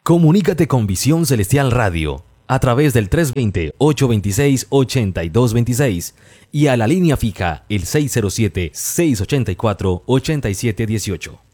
Comunícate con Visión Celestial Radio a través del 320-826-8226 y a la línea fija el 607-684-8718.